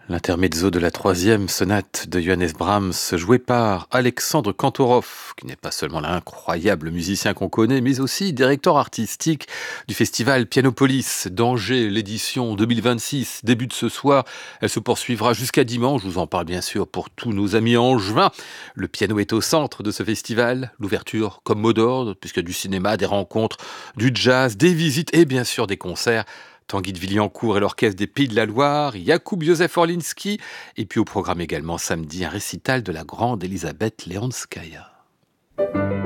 L'intermezzo de la troisième sonate de Johannes Brahms, joué par Alexandre Kantorov, qui n'est pas seulement l'incroyable musicien qu'on connaît, mais aussi directeur artistique du festival Pianopolis d'Angers. L'édition 2026 débute ce soir. Elle se poursuivra jusqu'à dimanche. Je vous en parle bien sûr pour tous nos amis angevins. Le piano est au centre de ce festival. L'ouverture comme mot d'ordre, puisqu'il y a du cinéma, des rencontres, du jazz, des visites et bien sûr des concerts. Tanguy de Villancourt et l'orchestre des Pays de la Loire, Jakub Józef Orlinski, et puis au programme également samedi un récital de la grande Elisabeth Leonskaya.